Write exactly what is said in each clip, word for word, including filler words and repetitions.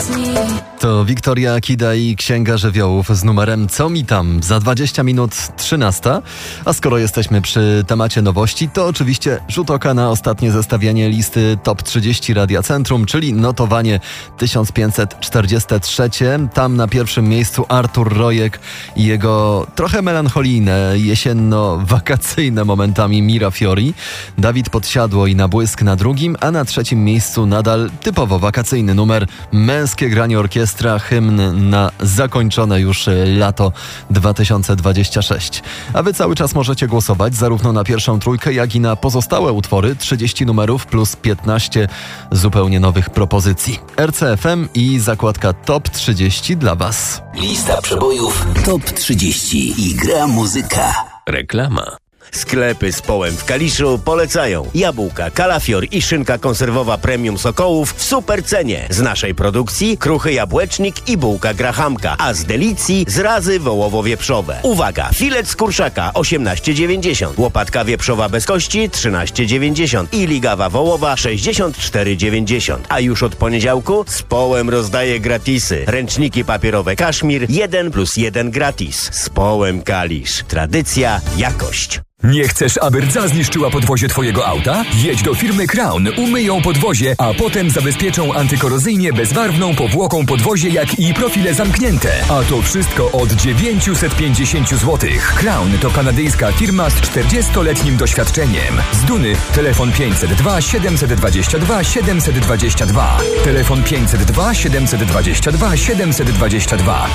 To Wiktoria Kida i Księga Żywiołów z numerem Co mi tam? Za dwadzieścia minut trzynasta. A skoro jesteśmy przy temacie nowości, to oczywiście rzut oka na ostatnie zestawienie listy Top trzydzieści Radia Centrum, czyli notowanie tysiąc pięćset czterdzieste trzecie. Tam na pierwszym miejscu Artur Rojek i jego trochę melancholijne, jesienno-wakacyjne momentami Mira Fiori. Dawid Podsiadło i Na błysk na drugim, a na trzecim miejscu nadal typowo wakacyjny numer Męskie granie orkiestra, hymn na zakończone już lato dwa tysiące dwudzieste szóste. A wy cały czas możecie głosować zarówno na pierwszą trójkę, jak i na pozostałe utwory. trzydzieści numerów plus piętnaście zupełnie nowych propozycji. R C F M i zakładka Top trzydzieści dla was. Lista przebojów Top trzydzieści i gra muzyka. Reklama. Sklepy z Połem w Kaliszu polecają jabłka, kalafior i szynka konserwowa premium Sokołów w super cenie. Z naszej produkcji kruchy jabłecznik i bułka grahamka, a z Delicji zrazy wołowo-wieprzowe. Uwaga! Filet z kurczaka osiemnaście dziewięćdziesiąt, łopatka wieprzowa bez kości trzynaście dziewięćdziesiąt i ligawa wołowa sześćdziesiąt cztery dziewięćdziesiąt. A już od poniedziałku z Połem rozdaje gratisy. Ręczniki papierowe Kaszmir jeden plus jeden gratis. Z Połem Kalisz. Tradycja, jakość. Nie chcesz, aby rdza zniszczyła podwozie twojego auta? Jedź do firmy Crown, umyją podwozie, a potem zabezpieczą antykorozyjnie bezbarwną powłoką podwozie, jak i profile zamknięte. A to wszystko od dziewięćset pięćdziesiąt złotych. Crown to kanadyjska firma z czterdziestoletnim doświadczeniem. Z Duny telefon pięćset dwa siedemset dwadzieścia dwa siedemset dwadzieścia dwa. Telefon pięćset dwa siedemset dwadzieścia dwa siedemset dwadzieścia dwa.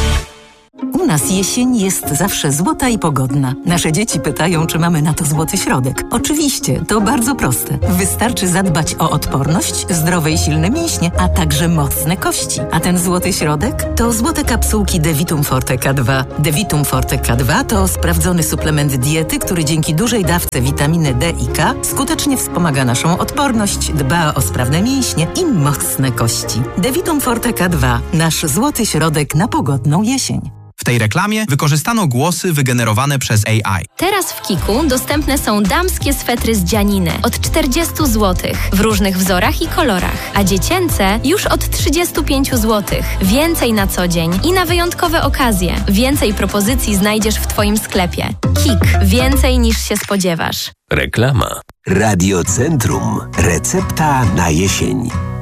U nas jesień jest zawsze złota i pogodna. Nasze dzieci pytają, czy mamy na to złoty środek. Oczywiście, to bardzo proste. Wystarczy zadbać o odporność, zdrowe i silne mięśnie, a także mocne kości. A ten złoty środek to złote kapsułki Devitum Forte K dwa. Devitum Forte K dwa to sprawdzony suplement diety, który dzięki dużej dawce witaminy D i K skutecznie wspomaga naszą odporność, dba o sprawne mięśnie i mocne kości. Devitum Forte K dwa. Nasz złoty środek na pogodną jesień. W tej reklamie wykorzystano głosy wygenerowane przez A I. Teraz w Kiku dostępne są damskie swetry z dzianiny od czterdzieści złotych w różnych wzorach i kolorach, a dziecięce już od trzydzieści pięć złotych. Więcej na co dzień i na wyjątkowe okazje. Więcej propozycji znajdziesz w Twoim sklepie. Kik. Więcej niż się spodziewasz. Reklama. Radio Centrum. Recepta na jesień.